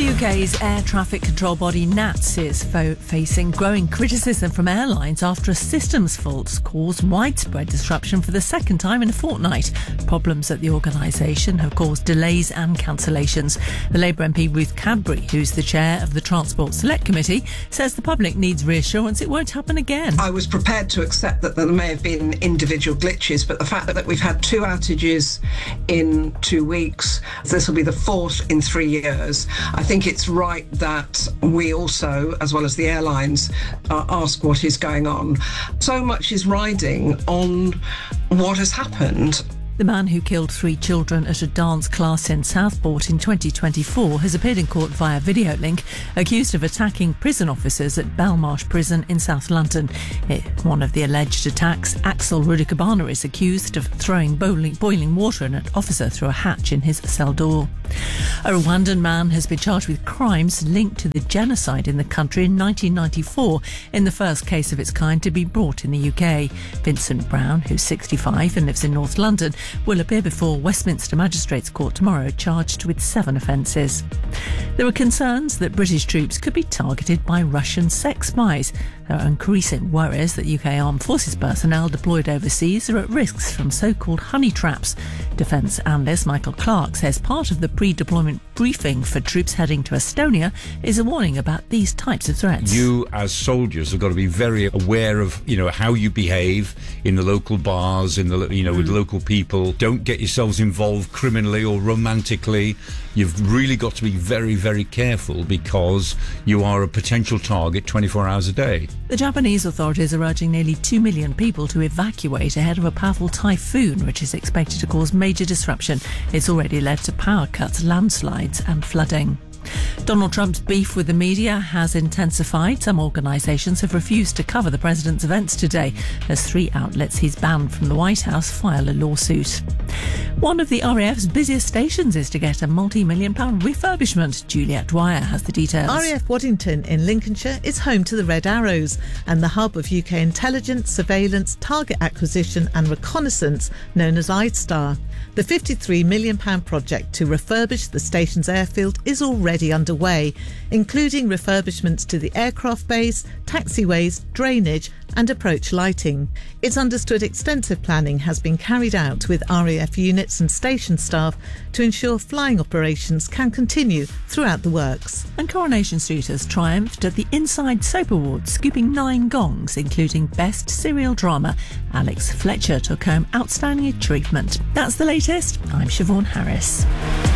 The UK's air traffic control body NATS is facing growing criticism from airlines after a systems fault caused widespread disruption for the second time in a fortnight. Problems at the organisation have caused delays and cancellations. The Labour MP Ruth Cadbury, who's the chair of the Transport Select Committee, says the public needs reassurance it won't happen again. I was prepared to accept that there may have been individual glitches, but the fact that we've had 2 outages in 2 weeks, this will be the 4th in 3 years. I think it's right that we also, as well as the airlines, ask what is going on. So much is riding on what has happened. The man who killed 3 children at a dance class in Southport in 2024 has appeared in court via video link, accused of attacking prison officers at Belmarsh Prison in South London. In one of the alleged attacks, Axel Rudikabana is accused of throwing boiling water at an officer through a hatch in his cell door. A Rwandan man has been charged with crimes linked to the genocide in the country in 1994, in the first case of its kind to be brought in the UK. Vincent Brown, who's 65 and lives in North London, will appear before Westminster Magistrates Court tomorrow, charged with 7 offences. There are concerns that British troops could be targeted by Russian sex spies. There are increasing worries that UK armed forces personnel deployed overseas are at risks from so-called honey traps. Defence analyst Michael Clark says part of the pre-deployment briefing for troops heading to Estonia is a warning about these types of threats. You, as soldiers, have got to be very aware of, how you behave in the local bars, with local people. Don't get yourselves involved criminally or romantically. You've really got to be very, very careful because you are a potential target 24 hours a day. The Japanese authorities are urging nearly 2 million people to evacuate ahead of a powerful typhoon, which is expected to cause major disruption. It's already led to power cuts, landslides and flooding. Donald Trump's beef with the media has intensified. Some organisations have refused to cover the president's events today, as 3 outlets he's banned from the White House file a lawsuit. One of the RAF's busiest stations is to get a multi-million-pound refurbishment. Juliette Dwyer has the details. RAF Waddington in Lincolnshire is home to the Red Arrows and the hub of UK intelligence, surveillance, target acquisition and reconnaissance known as ISTAR. The £53 million project to refurbish the station's airfield is already underway, including refurbishments to the aircraft bays, taxiways, drainage and approach lighting. It's understood extensive planning has been carried out with RAF units and station staff to ensure flying operations can continue throughout the works. And Coronation Street has triumphed at the Inside Soap Awards, scooping 9 gongs, including Best Serial Drama. Alex Fletcher took home Outstanding Achievement. That's the latest. I'm Siobhan Harris.